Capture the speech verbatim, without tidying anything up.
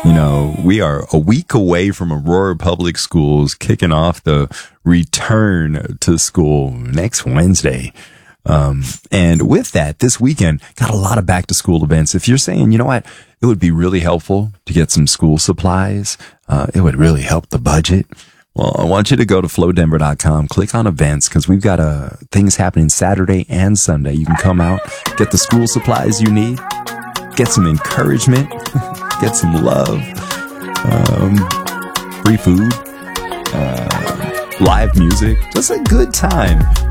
You know, we are a week away from Aurora Public Schools kicking off the return to school next Wednesday. Um, and with that, this weekend, got a lot of back to school events. If you're saying, you know what, it would be really helpful to get some school supplies, uh, it would really help the budget. Well, I want you to go to flow denver dot com, click on events, because we've got uh, things happening Saturday and Sunday. You can come out, get the school supplies you need, get some encouragement, get some love, um, free food, uh, live music, just a good time.